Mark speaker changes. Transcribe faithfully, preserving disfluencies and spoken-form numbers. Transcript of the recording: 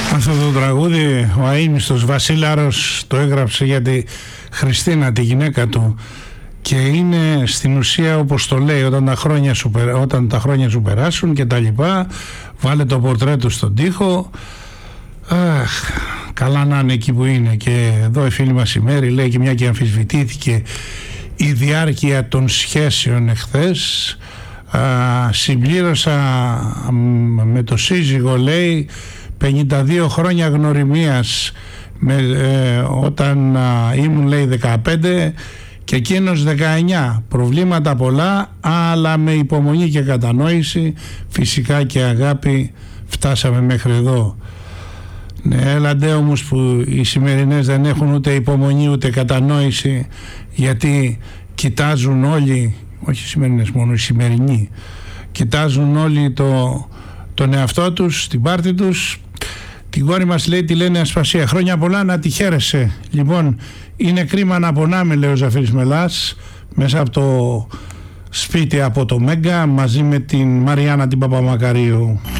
Speaker 1: Αυτό το τραγούδι ο αείμνηστος Βασίλαρος το έγραψε για τη Χριστίνα, τη γυναίκα του, και είναι στην ουσία όπως το λέει, όταν τα χρόνια σου, όταν τα χρόνια σου περάσουν και τα λοιπά, βάλε το πορτρέτο στον τοίχο. Αχ, καλά να είναι εκεί που είναι. Και εδώ η φίλη μας η Μέρη λέει, και μια και αμφισβητήθηκε η διάρκεια των σχέσεων εχθές, α, συμπλήρωσα με το σύζυγο, λέει, πενήντα δύο χρόνια γνωριμίας, με, ε, όταν α, ήμουν, λέει, δεκαπέντε και εκείνος δεκαεννιά. Προβλήματα πολλά, αλλά με υπομονή και κατανόηση, φυσικά και αγάπη, φτάσαμε μέχρι εδώ. Ναι, έλαντε όμως που οι σημερινές δεν έχουν ούτε υπομονή ούτε κατανόηση, γιατί κοιτάζουν όλοι, όχι οι σημερινές μόνο, οι σημερινοί, κοιτάζουν όλοι το, τον εαυτό τους, την πάρτη τους. Την κόρη μας, λέει, τη λένε Ασπασία. Χρόνια πολλά, να τη χαίρεσαι. Λοιπόν, είναι κρίμα να πονάμε, λέει ο Ζαφύρης Μελάς, μέσα από το σπίτι από το Μέγκα, μαζί με την Μαριάννα την Παπαμακαρίου.